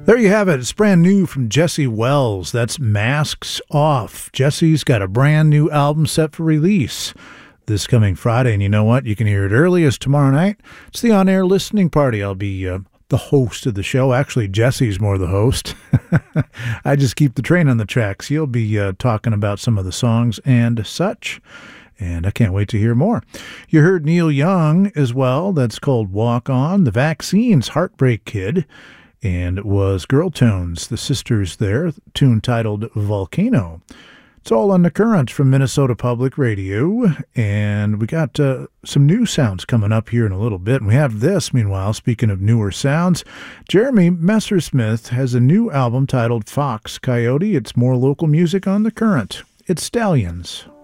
There you have it. It's brand new from Jesse Wells. That's Masks Off. Jesse's got a brand new album set for release this coming Friday. And you know what? You can hear it early as tomorrow night. It's the on-air listening party. I'll be the host of the show. Actually, Jesse's more the host. I just keep the train on the tracks. He'll be talking about some of the songs and such. And I can't wait to hear more. You heard Neil Young as well. That's called Walk On. The Vaccines, Heartbreak Kid. And it was Girl Tones, the sisters there, tune titled Volcano. It's all on the current from Minnesota Public Radio, and we got some new sounds coming up here in a little bit. And we have this, meanwhile, speaking of newer sounds, Jeremy Messersmith has a new album titled Fox Coyote. It's more local music on the current. It's Stallions.